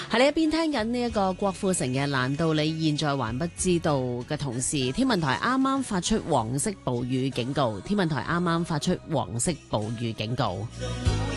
喺你一邊聽緊呢一個郭富城嘅難道你現在還不知道嘅同時，天文台啱啱發出黃色暴雨警告，天文台啱啱發出黃色暴雨警告。